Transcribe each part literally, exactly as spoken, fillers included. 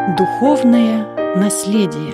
Духовное наследие.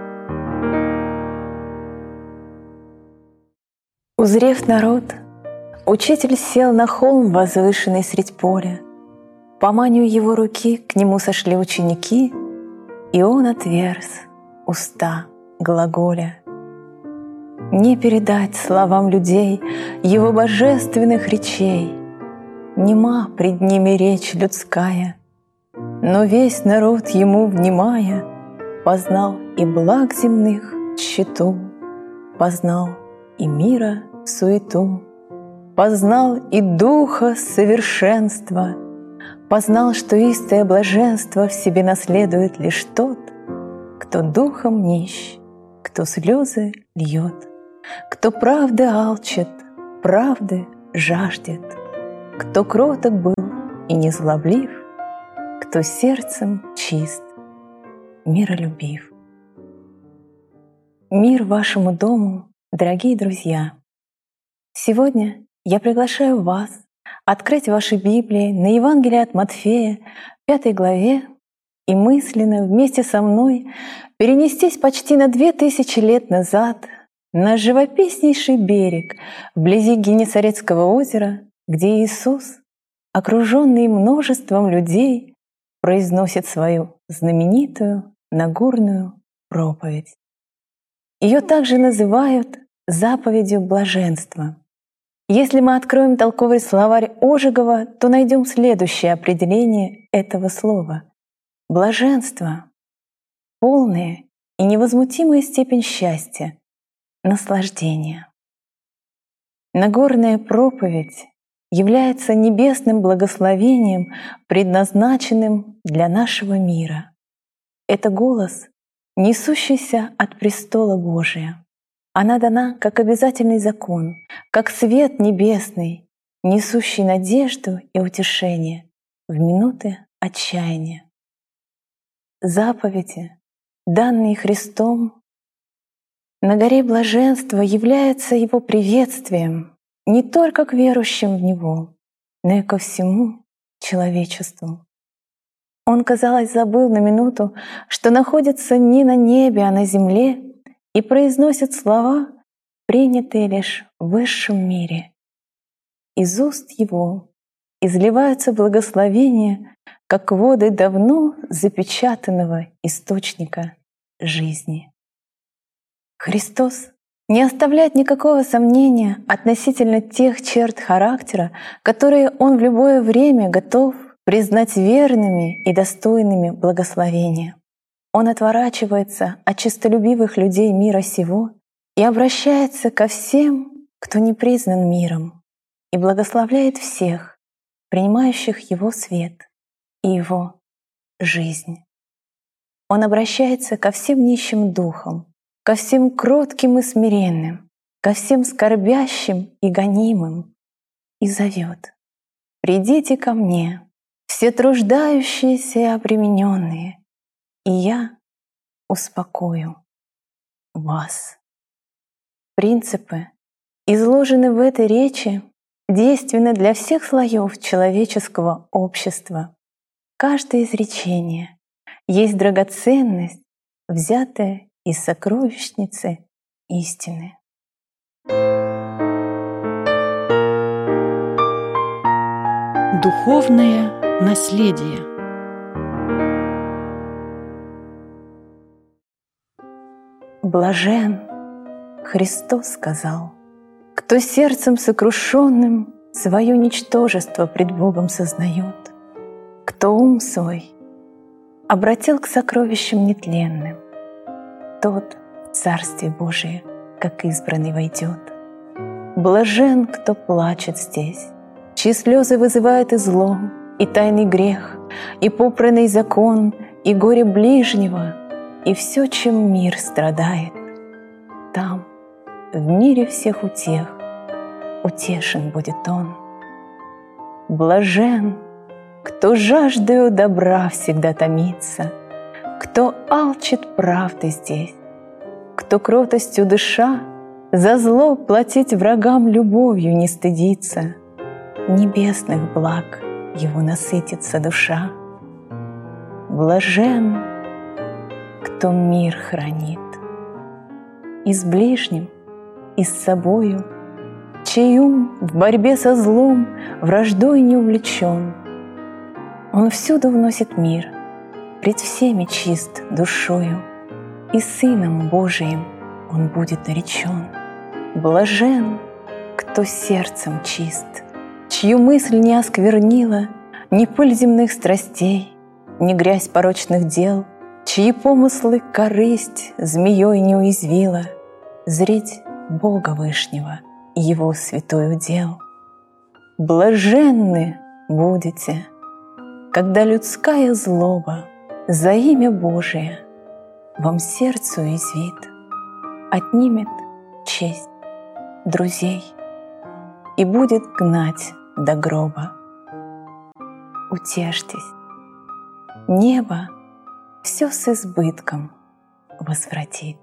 Узрев народ, учитель сел на холм, возвышенный средь поля. По манию его руки к нему сошли ученики, и он отверз уста глаголя. Не передать словам людей его божественных речей, нема пред ними речь людская, но весь народ ему внимая познал и благ земных тщету, познал и мира суету, познал и духа совершенства, познал, что истое блаженство в себе наследует лишь тот, кто духом нищ, кто слезы льет, кто правды алчит, правды жаждет, кто кроток был и не злоблив, кто сердцем чист, миролюбив. Мир вашему дому, дорогие друзья! Сегодня я приглашаю вас открыть ваши Библии на Евангелие от Матфея, пятой главе, и мысленно вместе со мной перенестись почти на две тысячи лет назад на живописнейший берег вблизи Генесарецкого озера, где Иисус, окруженный множеством людей, произносит свою знаменитую Нагорную проповедь. Ее также называют заповедью блаженства. Если мы откроем толковый словарь Ожегова, то найдем следующее определение этого слова. Блаженство — полная и невозмутимая степень счастья, наслаждения. Нагорная проповедь является небесным благословением, предназначенным для нашего мира. Это голос, несущийся от престола Божия. Она дана как обязательный закон, как свет небесный, несущий надежду и утешение в минуты отчаяния. Заповеди, данные Христом, на горе блаженства являются Его приветствием не только к верующим в Него, но и ко всему человечеству. Он, казалось, забыл на минуту, что находится не на небе, а на земле, и произносит слова, принятые лишь в высшем мире. Из уст Его изливаются благословения, как воды давно запечатанного источника жизни. Христос не оставляет никакого сомнения относительно тех черт характера, которые Он в любое время готов признать верными и достойными благословения. Он отворачивается от честолюбивых людей мира сего и обращается ко всем, кто не признан миром, и благословляет всех, принимающих Его свет и Его жизнь. Он обращается ко всем нищим духом, ко всем кротким и смиренным, ко всем скорбящим и гонимым, и зовет: «Придите ко мне, все труждающиеся и обремененные, и я успокою вас». Принципы, изложенные в этой речи, действенны для всех слоев человеческого общества. Каждое изречение есть драгоценность, взятая из сокровищницы истины. Духовное наследие. Блажен, Христос сказал, кто сердцем сокрушенным свое ничтожество пред Богом сознает, кто ум свой обратил к сокровищам нетленным, тот в Царствие Божие, как избранный, войдет. Блажен, кто плачет здесь, чьи слезы вызывают и зло, и тайный грех, и попранный закон, и горе ближнего, и все, чем мир страдает. Там, в мире всех утех, утешен будет он. Блажен, кто жаждою добра всегда томится, кто алчит правды здесь, кто кротостью дыша за зло платить врагам любовью не стыдится, небесных благ его насытится душа. Блажен, кто мир хранит. И с ближним, и с собою, чей ум в борьбе со злом враждой не увлечен. Он всюду вносит мир, пред всеми чист душою, и Сыном Божиим он будет наречен. Блажен, кто сердцем чист, чью мысль не осквернила ни пыль земных страстей, ни грязь порочных дел, чьи помыслы корысть змеей не уязвила, зреть Бога Вышнего и Его святой удел. Блаженны будете, когда людская злоба за имя Божие вам сердце уязвит, отнимет честь друзей и будет гнать до гроба. Утешьтесь, небо все с избытком возвратит.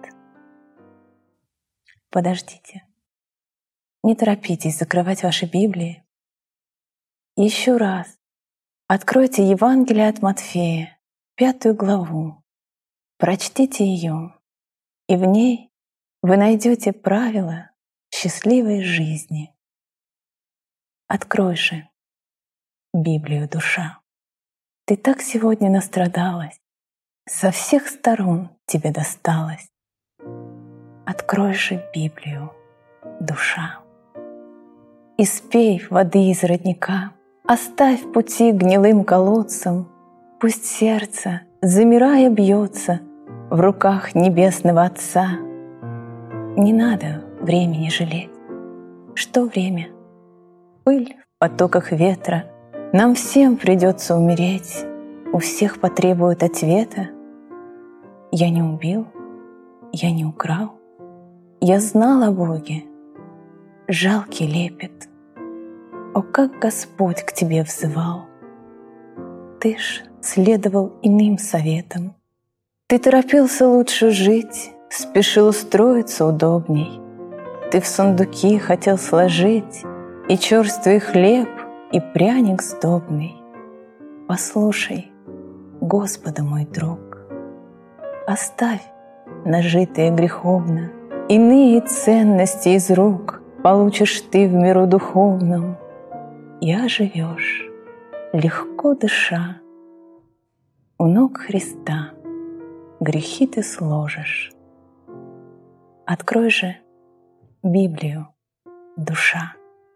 Подождите, не торопитесь закрывать ваши Библии. Еще раз откройте Евангелие от Матфея, пятую главу, прочтите ее, и в ней вы найдете правила счастливой жизни. Открой же Библию, душа. Ты так сегодня настрадалась, со всех сторон тебе досталось. Открой же Библию, душа. И спей воды из родника, оставь пути гнилым колодцам, пусть сердце, замирая, бьется в руках Небесного Отца. Не надо времени жалеть. Что время? Пыль в потоках ветра. Нам всем придется умереть. У всех потребуют ответа. Я не убил, я не украл. Я знал о Боге. Жалкий лепет. О, как Господь к тебе взывал! Ты ж следовал иным советам. Ты торопился лучше жить, спешил устроиться удобней. Ты в сундуки хотел сложить и черствый хлеб, и пряник сдобный. Послушай, Господа мой друг, оставь нажитые греховно, иные ценности из рук получишь ты в миру духовном, и оживешь, легко дыша. У ног Христа грехи ты сложишь. Открой же Библию, душа.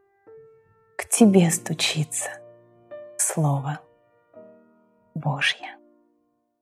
К тебе стучится Слово Божье.